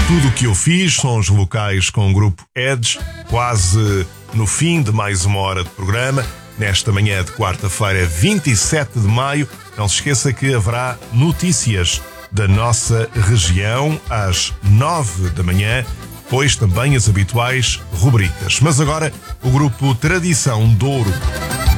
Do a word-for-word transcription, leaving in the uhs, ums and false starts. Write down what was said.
Tudo o que eu fiz, sons locais com o grupo Edge, quase no fim de mais uma hora de programa, nesta manhã de quarta-feira, vinte e sete de maio. Não se esqueça que haverá notícias da nossa região às nove da manhã, depois também as habituais rubricas. Mas agora, o grupo Tradição Douro.